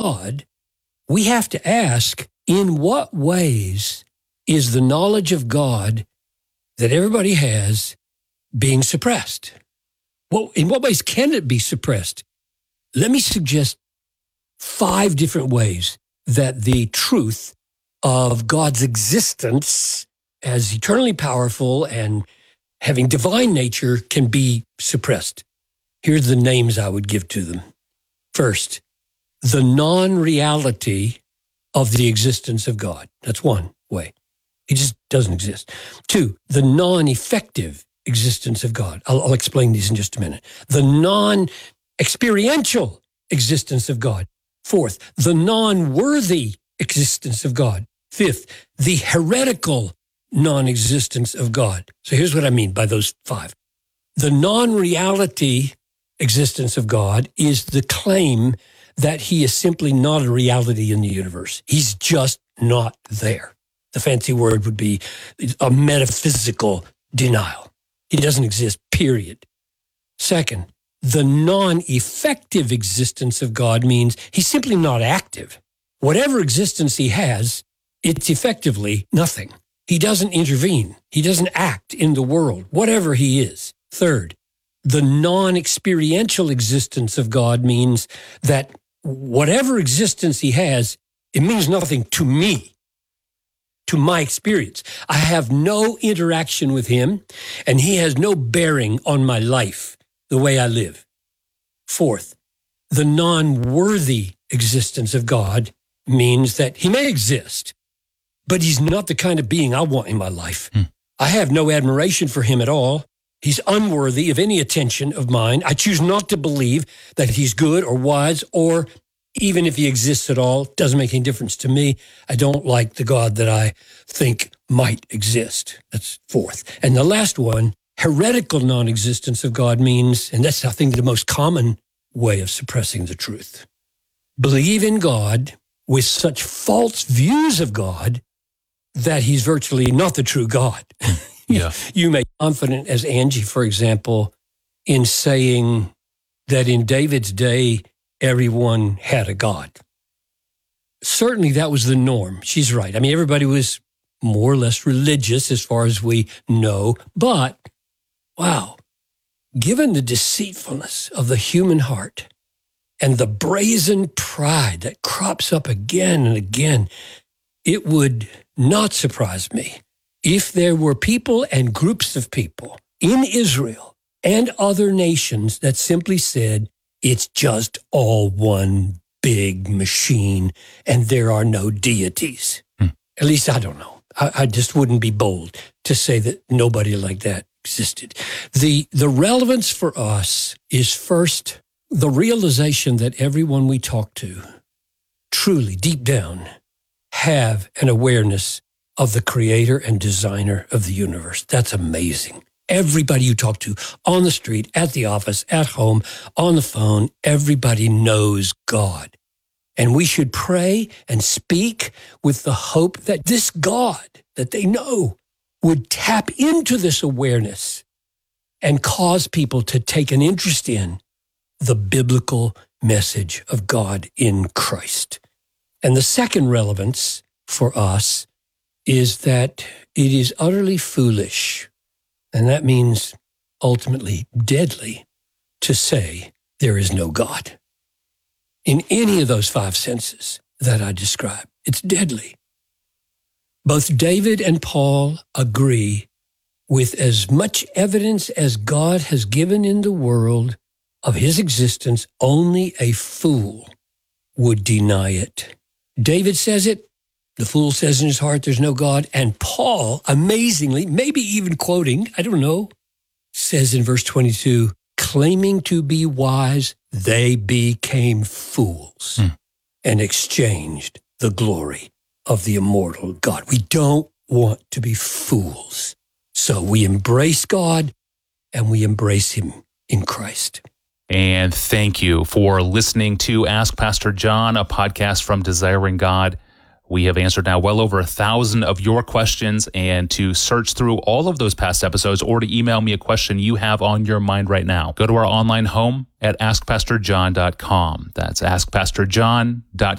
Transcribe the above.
God, we have to ask, in what ways is the knowledge of God that everybody has being suppressed? Well, in what ways can it be suppressed? Let me suggest 5 different ways that the truth of God's existence as eternally powerful and having divine nature can be suppressed. Here's the names I would give to them. First, the non-reality of the existence of God. That's one way. He just doesn't exist. 2, the non-effective existence of God. I'll explain these in just a minute. The non-experiential existence of God. 4th, the non-worthy existence of God. 5th, the heretical non-existence of God. So here's what I mean by those 5. The non-reality existence of God is the claim that he is simply not a reality in the universe. He's just not there. The fancy word would be a metaphysical denial. He doesn't exist, period. Second, the non-effective existence of God means he's simply not active. Whatever existence he has, it's effectively nothing. He doesn't intervene. He doesn't act in the world, whatever he is. Third, the non-experiential existence of God means that whatever existence he has, it means nothing to me, to my experience. I have no interaction with him, and he has no bearing on my life, the way I live. Fourth, the non-worthy existence of God means that he may exist, but he's not the kind of being I want in my life. I have no admiration for him at all. He's unworthy of any attention of mine. I choose not to believe that he's good or wise, or even if he exists at all, doesn't make any difference to me. I don't like the God that I think might exist. That's fourth. And the last one, heretical non-existence of God means, and that's I think the most common way of suppressing the truth, believe in God with such false views of God that he's virtually not the true God. Yeah. You may be confident as Angie, for example, in saying that in David's day, everyone had a God. Certainly that was the norm. She's right. I mean, everybody was more or less religious as far as we know. But, wow, given the deceitfulness of the human heart and the brazen pride that crops up again and again, it would not surprise me if there were people and groups of people in Israel and other nations that simply said, it's just all one big machine and there are no deities. At least I don't know. I just wouldn't be bold to say that nobody like that existed. The relevance for us is first the realization that everyone we talk to truly, deep down, have an awareness of the creator and designer of the universe. That's amazing. Everybody you talk to on the street, at the office, at home, on the phone, everybody knows God. And we should pray and speak with the hope that this God that they know would tap into this awareness and cause people to take an interest in the biblical message of God in Christ. And the second relevance for us is that it is utterly foolish, and that means ultimately deadly, to say there is no God. In any of those 5 senses that I described, it's deadly. Both David and Paul agree with as much evidence as God has given in the world of his existence, only a fool would deny it. David says it. The fool says in his heart, there's no God. And Paul, amazingly, maybe even quoting, I don't know, says in verse 22, claiming to be wise, they became fools and exchanged the glory of the immortal God. We don't want to be fools. So we embrace God and we embrace him in Christ. And thank you for listening to Ask Pastor John, a podcast from Desiring God. We have answered now well over 1,000 of your questions, and to search through all of those past episodes or to email me a question you have on your mind right now, go to our online home at askpastorjohn.com. That's askpastorjohn.com.